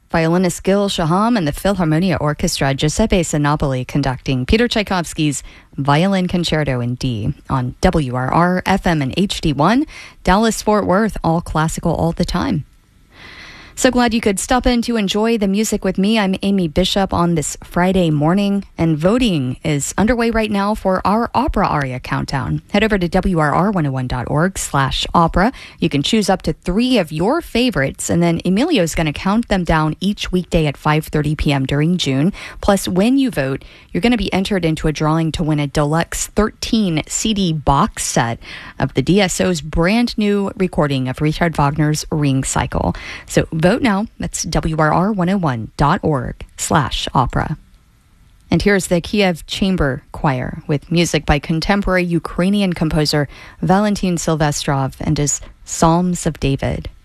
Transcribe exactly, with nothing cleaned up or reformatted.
Violinist Gil Shaham and the Philharmonia Orchestra Giuseppe Sinopoli conducting Peter Tchaikovsky's Violin Concerto in D on W R R, F M and H D one, Dallas-Fort Worth, all classical all the time. So glad you could stop in to enjoy the music with me. I'm Amy Bishop on this Friday morning, and voting is underway right now for our opera aria countdown. Head over to W R R one oh one dot org slash opera. You can choose up to three of your favorites, and then Emilio's going to count them down each weekday at five thirty p.m. during June. Plus, when you vote, you're going to be entered into a drawing to win a deluxe thirteen C D box set of the D S O's brand new recording of Richard Wagner's Ring Cycle. So vote now. That's W R R one oh one dot org slash opera. And here's the Kiev Chamber Choir with music by contemporary Ukrainian composer Valentin Silvestrov and his Psalms of David.